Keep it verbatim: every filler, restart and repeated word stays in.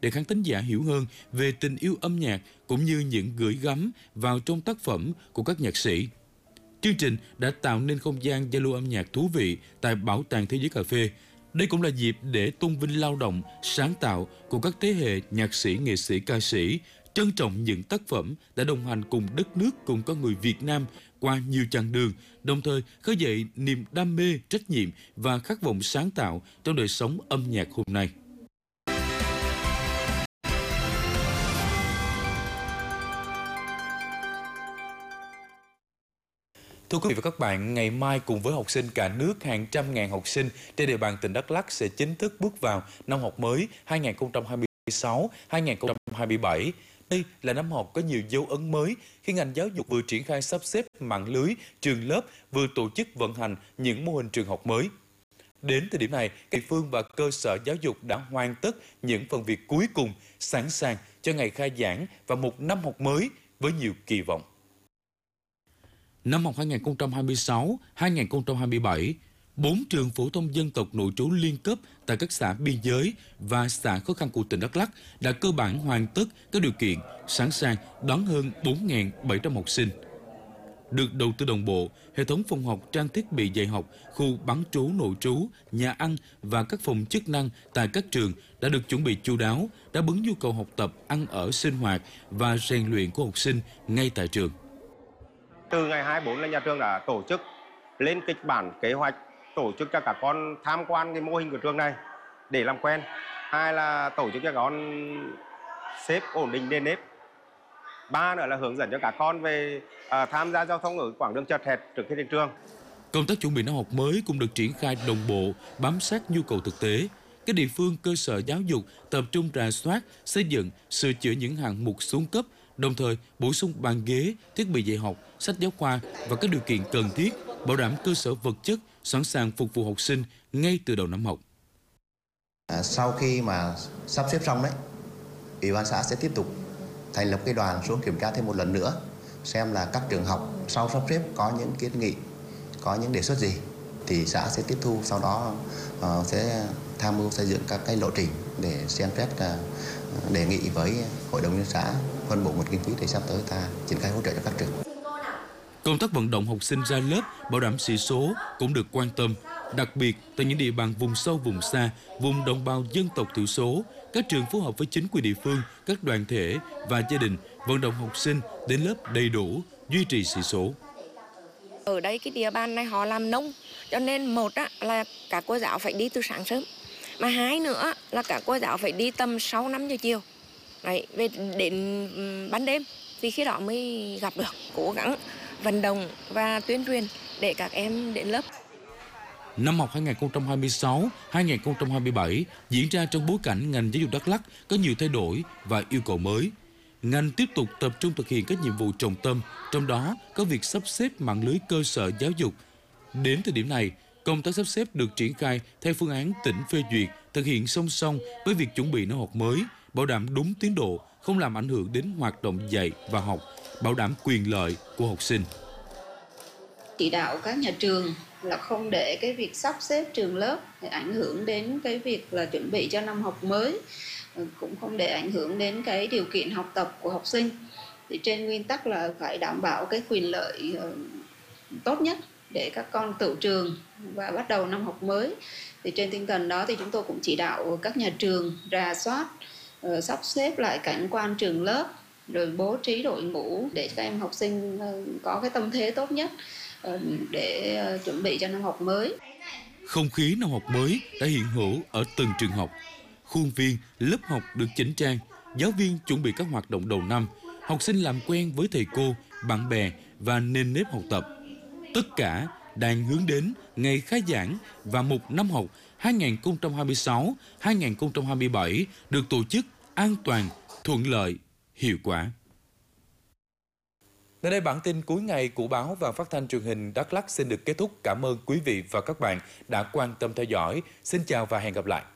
để khán thính giả hiểu hơn về tình yêu âm nhạc cũng như những gửi gắm vào trong tác phẩm của các nhạc sĩ. Chương trình đã tạo nên không gian giao lưu âm nhạc thú vị tại Bảo tàng Thế giới Cà phê. Đây cũng là dịp để tôn vinh lao động, sáng tạo của các thế hệ nhạc sĩ, nghệ sĩ, ca sĩ, trân trọng những tác phẩm đã đồng hành cùng đất nước, cùng con người Việt Nam qua nhiều chặng đường, đồng thời khơi dậy niềm đam mê, trách nhiệm và khát vọng sáng tạo trong đời sống âm nhạc hôm nay. Thưa quý vị và các bạn, ngày mai cùng với học sinh cả nước, hàng trăm ngàn học sinh trên địa bàn tỉnh Đắk Lắk sẽ chính thức bước vào năm học mới hai nghìn không trăm hai mươi sáu hai nghìn không trăm hai mươi bảy. Đây là năm học có nhiều dấu ấn mới khi ngành giáo dục vừa triển khai sắp xếp mạng lưới trường lớp, vừa tổ chức vận hành những mô hình trường học mới. Đến thời điểm này, các địa phương và cơ sở giáo dục đã hoàn tất những phần việc cuối cùng, sẵn sàng cho ngày khai giảng và một năm học mới với nhiều kỳ vọng. Năm học hai nghìn không trăm hai mươi sáu hai nghìn không trăm hai mươi bảy, bốn trường phổ thông dân tộc nội trú liên cấp tại các xã biên giới và xã khó khăn của tỉnh Đắk Lắk đã cơ bản hoàn tất các điều kiện, sẵn sàng đón hơn bốn nghìn bảy trăm học sinh. Được đầu tư đồng bộ, hệ thống phòng học, trang thiết bị dạy học, khu bán trú nội trú, nhà ăn và các phòng chức năng tại các trường đã được chuẩn bị chu đáo, đáp ứng nhu cầu học tập, ăn ở, sinh hoạt và rèn luyện của học sinh ngay tại trường. Từ ngày hai mươi bốn là nhà trường đã tổ chức lên kịch bản kế hoạch tổ chức cho các con tham quan cái mô hình của trường này để làm quen. Hai là tổ chức cho các con xếp ổn định nền nếp. Ba nữa là hướng dẫn cho các con về à, tham gia giao thông ở quãng đường chật hẹp trước khi đến trường. Công tác chuẩn bị năm học mới cũng được triển khai đồng bộ, bám sát nhu cầu thực tế. Các địa phương, cơ sở giáo dục tập trung rà soát, xây dựng, sửa chữa những hạng mục xuống cấp, đồng thời bổ sung bàn ghế, thiết bị dạy học, sách giáo khoa và các điều kiện cần thiết, bảo đảm cơ sở vật chất sẵn sàng phục vụ học sinh ngay từ đầu năm học. À, sau khi mà sắp xếp xong đấy, Ủy ban xã sẽ tiếp tục thành lập cái đoàn xuống kiểm tra thêm một lần nữa, xem là các trường học sau sắp xếp có những kiến nghị, có những đề xuất gì thì xã sẽ tiếp thu, sau đó uh, sẽ tham mưu xây dựng các cái lộ trình để xem xét uh, đề nghị với hội đồng nhân xã phân bổ một kinh phí để sắp tới ta triển khai hỗ trợ cho các trường. Công tác vận động học sinh ra lớp, bảo đảm sĩ số cũng được quan tâm, đặc biệt tại những địa bàn vùng sâu, vùng xa, vùng đồng bào dân tộc thiểu số. Các trường phối hợp với chính quyền địa phương, các đoàn thể và gia đình vận động học sinh đến lớp đầy đủ, duy trì sĩ số. Ở đây cái địa bàn này họ làm nông, cho nên một á, là các cô giáo phải đi từ sáng sớm, mà hai nữa là các cô giáo phải đi tầm sáu năm giờ chiều, đấy, về đến ban đêm thì khi đó mới gặp được. Cố gắng vận động và tuyên truyền để các em đến lớp. Năm học hai nghìn không trăm hai mươi sáu hai nghìn không trăm hai mươi bảy diễn ra trong bối cảnh ngành giáo dục Đắk Lắk có nhiều thay đổi và yêu cầu mới. Ngành tiếp tục tập trung thực hiện các nhiệm vụ trọng tâm, trong đó có việc sắp xếp mạng lưới cơ sở giáo dục. Đến thời điểm này, công tác sắp xếp được triển khai theo phương án tỉnh phê duyệt, thực hiện song song với việc chuẩn bị năm học mới, bảo đảm đúng tiến độ, không làm ảnh hưởng đến hoạt động dạy và học, bảo đảm quyền lợi của học sinh. Chỉ đạo các nhà trường là không để cái việc sắp xếp trường lớp để ảnh hưởng đến cái việc là chuẩn bị cho năm học mới, cũng không để ảnh hưởng đến cái điều kiện học tập của học sinh. Thì trên nguyên tắc là phải đảm bảo cái quyền lợi tốt nhất để các con tự trường và bắt đầu năm học mới. Thì trên tinh thần đó thì chúng tôi cũng chỉ đạo các nhà trường rà soát, sắp xếp lại cảnh quan trường lớp, rồi bố trí đội ngũ để các em học sinh có cái tâm thế tốt nhất để chuẩn bị cho năm học mới. Không khí năm học mới đã hiện hữu ở từng trường học. Khuôn viên, lớp học được chỉnh trang, giáo viên chuẩn bị các hoạt động đầu năm, học sinh làm quen với thầy cô, bạn bè và nền nếp học tập. Tất cả đang hướng đến ngày khai giảng và một năm học hai nghìn không trăm hai mươi sáu hai nghìn không trăm hai mươi bảy được tổ chức an toàn, thuận lợi, hiệu quả. Đến đây bản tin cuối ngày của báo và phát thanh truyền hình Đắk Lắk xin được kết thúc. Cảm ơn quý vị và các bạn đã quan tâm theo dõi. Xin chào và hẹn gặp lại.